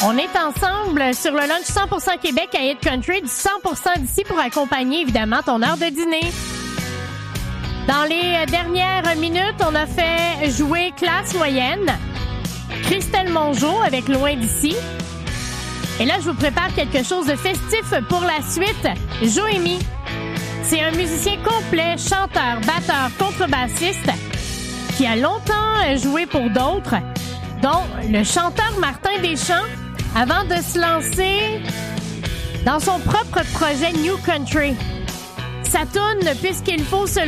On est ensemble sur le lunch 100% Québec à Hit Country, du 100% d'ici pour accompagner évidemment ton heure de dîner. Dans les dernières minutes, on a fait jouer Classe moyenne, Christelle Mongeau avec Loin d'ici. Et là, je vous prépare quelque chose de festif pour la suite. Joémie, c'est un musicien complet, chanteur, batteur, contrebassiste, qui a longtemps joué pour d'autres, dont le chanteur Martin Deschamps, avant de se lancer dans son propre projet New Country. Sa toune, puisqu'il faut se